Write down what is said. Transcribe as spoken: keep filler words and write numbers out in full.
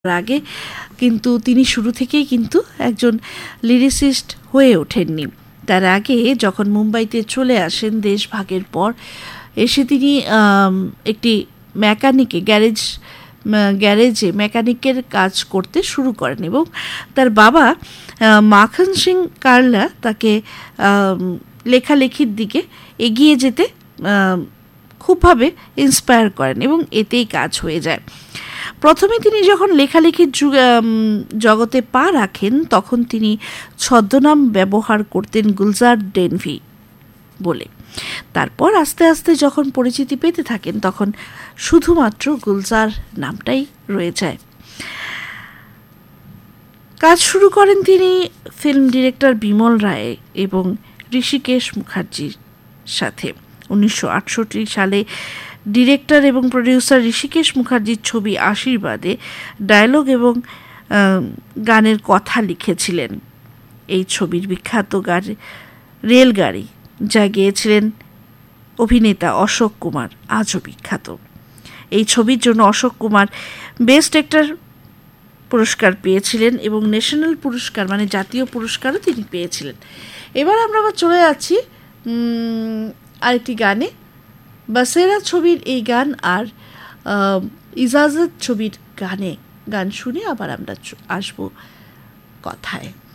আগে কিন্তু তিনি শুরু থেকেই কিন্তু একজন লিরিসিস্ট হয়ে ওঠেননি। তার আগে যখন মুম্বাইতে চলে আসেন দেশভাগের পর, এসে তিনি একটি মেকানিকে গ্যারেজ গ্যারেজে মেকানিকের কাজ করতে শুরু করেন এবং তার বাবা মাখন সিং কারলা তাকে লেখালেখির দিকে এগিয়ে যেতে খুবভাবে ইন্সপায়ার করেন এবং এতেই কাজ হয়ে যায়। প্রথমে তিনি যখন লেখালেখির জগতে পা রাখেন তখন তিনি ছদ্মনাম ব্যবহার করতেন গুলজার ডেনভি বলে। তারপর আস্তে আস্তে যখন পরিচিতি পেতে থাকেন তখন শুধুমাত্র গুলজার নামটাই রয়ে যায়। কাজ শুরু করেন তিনি ফিল্ম ডিরেক্টর বিমল রায় এবং ঋষিকেশ মুখার্জির সাথে। উনিশশো আটষট্টি সালে ডিরেক্টর এবং প্রডিউসার ঋষিকেশ মুখার্জির ছবি আশীর্বাদে ডায়লগ এবং গানের কথা লিখেছিলেন। এই ছবির বিখ্যাত গাড়ি রেলগাড়ি, যা গেয়েছিলেন অভিনেতা অশোক কুমার, আজও বিখ্যাত। এই ছবির জন্য অশোক কুমার বেস্ট অ্যাক্টর পুরস্কার পেয়েছিলেন এবং ন্যাশনাল পুরস্কার মানে জাতীয় পুরস্কারও তিনি পেয়েছিলেন। এবার আমরা আবার চলে যাচ্ছি আরেকটি গানে, বাসেরা ছবির এই গান আর ইজাজত ছবির গানে গান শুনে আবার আমরা আসবো কথায়।